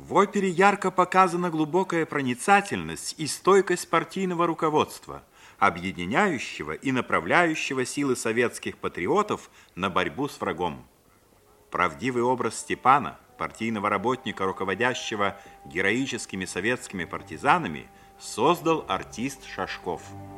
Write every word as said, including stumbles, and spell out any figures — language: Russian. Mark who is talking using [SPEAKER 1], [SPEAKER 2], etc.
[SPEAKER 1] В опере ярко показана глубокая проницательность и стойкость партийного руководства, объединяющего и направляющего силы советских патриотов на борьбу с врагом. Правдивый образ Степана, партийного работника, руководящего героическими советскими партизанами, создал артист Шашков.